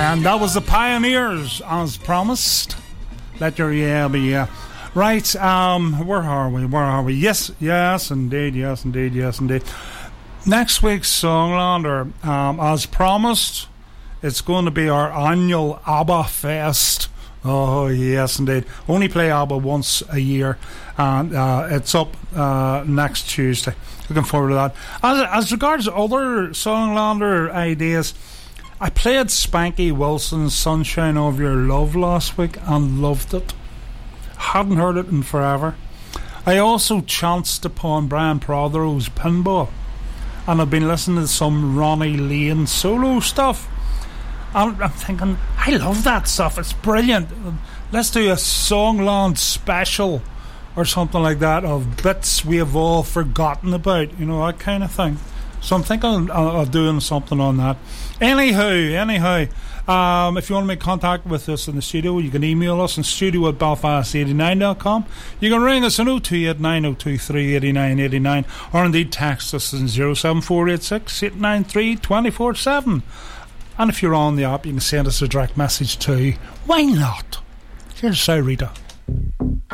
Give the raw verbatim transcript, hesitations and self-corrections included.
And that was the Pioneers, as promised. Let your yeah be yeah. Right, um, where are we? Where are we? Yes, yes, indeed, yes, indeed, yes, indeed. Next week's Songlander, um, as promised, it's going to be our annual ABBA Fest. Oh, yes, indeed. Only play ABBA once a year, and uh, it's up uh, next Tuesday. Looking forward to that. As, as regards other Songlander ideas, I played Spanky Wilson's Sunshine of Your Love last week and loved it. Hadn't heard it in forever. I also chanced upon Brian Prothero's Pinball, and I've been listening to some Ronnie Lane solo stuff. And I'm thinking, I love that stuff. It's brilliant. Let's do a Songland special or something like that of bits we have all forgotten about, you know, that kind of thing. So I'm thinking of, of doing something on that. Anyhow, anyhow, um, if you want to make contact with us in the studio, you can email us in studio at belfast eighty-nine dot com. You can ring us on oh two eight nine oh two three eight nine eight nine, or indeed text us in oh seven four eight six eight nine three two four seven. And if you're on the app, you can send us a direct message too. Why not? Here's Sarita.